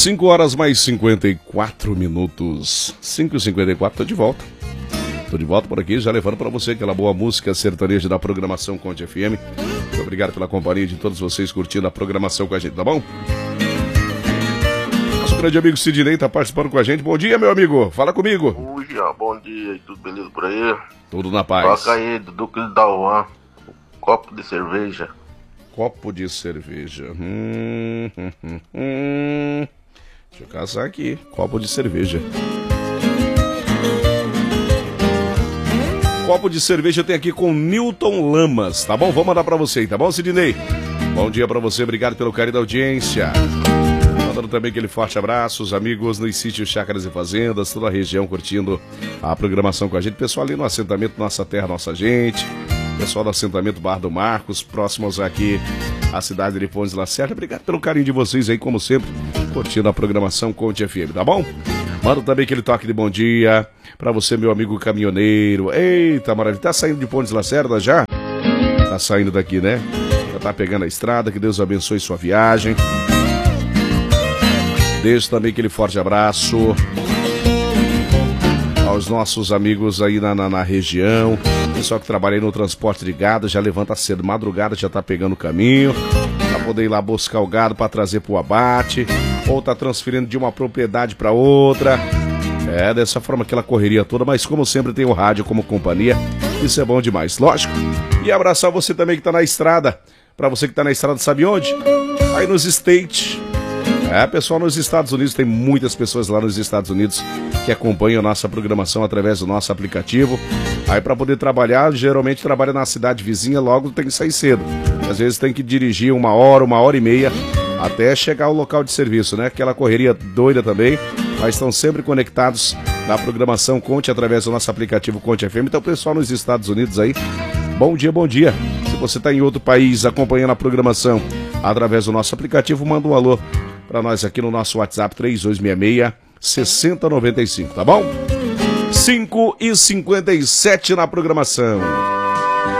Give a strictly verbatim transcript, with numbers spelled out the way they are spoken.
cinco horas mais cinquenta e quatro minutos. cinco e cinquenta e quatro, tô de volta. Tô de volta por aqui, já levando para você aquela boa música sertaneja da programação Conte F M. Muito obrigado pela companhia de todos vocês curtindo a programação com a gente, tá bom? Nosso grande amigo Sidney tá participando com a gente. Bom dia, meu amigo. Fala comigo. Oi, já, bom dia. Tudo beleza por aí? Tudo na paz. Toca aí do Duque de Dalvan. Copo de cerveja. Copo de cerveja. Hum, hum, hum, hum. Deixa eu caçar aqui. Copo de cerveja. Copo de cerveja tem aqui com Newton Lamas, tá bom? Vou mandar pra você, tá bom, Sidney? Bom dia pra você, obrigado pelo carinho da audiência. Mandando também aquele forte abraço, os amigos nos sítios, chácaras e fazendas, toda a região curtindo a programação com a gente. Pessoal ali no assentamento Nossa Terra, Nossa Gente. Pessoal do assentamento Bar do Marcos, próximos aqui à cidade de Pontes Lacerda. Obrigado pelo carinho de vocês aí, como sempre, curtindo a programação Conte F M, tá bom? Manda também aquele toque de bom dia pra você, meu amigo caminhoneiro. Eita, maravilha. Tá saindo de Pontes Lacerda já? Tá saindo daqui, né? Já tá pegando a estrada. Que Deus abençoe sua viagem. Deixo também aquele forte abraço aos nossos amigos aí na, na, na região. Pessoal que trabalha aí no transporte de gado, já levanta cedo, madrugada, já tá pegando o caminho pra poder ir lá buscar o gado pra trazer pro abate, ou tá transferindo de uma propriedade pra outra. É, dessa forma aquela correria toda, mas como sempre tem o rádio como companhia, isso é bom demais, lógico. E abraçar você também que tá na estrada. Pra você que tá na estrada, sabe onde? Aí nos States. É, pessoal, nos Estados Unidos, tem muitas pessoas lá nos Estados Unidos que acompanham a nossa programação através do nosso aplicativo. Aí para poder trabalhar, geralmente trabalha na cidade vizinha, logo tem que sair cedo. Às vezes tem que dirigir uma hora, uma hora e meia, até chegar ao local de serviço, né? Aquela correria doida também, mas estão sempre conectados na programação Conte através do nosso aplicativo Conte F M. Então, pessoal nos Estados Unidos aí, bom dia, bom dia. Se você está em outro país acompanhando a programação através do nosso aplicativo, manda um alô para nós aqui no nosso WhatsApp três dois seis seis, seis zero nove cinco, tá bom? cinco e cinquenta e sete na programação.